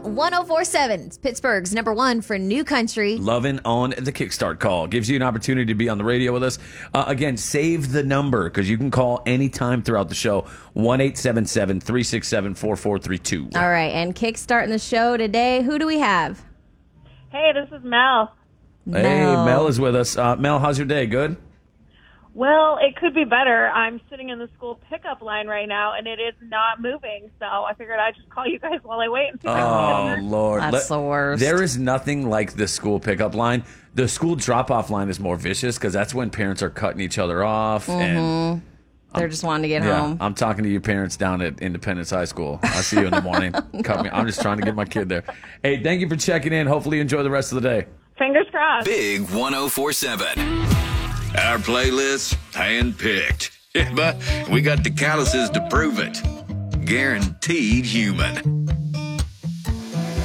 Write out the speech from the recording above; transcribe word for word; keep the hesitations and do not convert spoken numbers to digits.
one oh four point seven. It's Pittsburgh's number one for new country. Loving on the Kickstart call. Gives you an opportunity to be on the radio with us. Uh, again, save the number because you can call anytime throughout the show. one eight seven seven, three six seven, four four three two. All right, and kickstarting the show today, who do we have? Hey, this is Mel. Hey, Mel. Mel is with us. Uh, Mel, how's your day? Good? Well, it could be better. I'm sitting in the school pickup line right now, and it is not moving. So I figured I'd just call you guys while I wait. And see if I can Oh, get there. Lord. That's the worst. There is nothing like the school pickup line. The school drop-off line is more vicious because that's when parents are cutting each other off. And They're just wanting to get yeah, home. I'm talking to your parents down at Independence High School. I'll see you in the morning. Cut me. I'm just trying to get my kid there. Hey, thank you for checking in. Hopefully you enjoy the rest of the day. Fingers crossed. Big one oh four seven. Our playlist, hand-picked. But we got the calluses to prove it. Guaranteed human.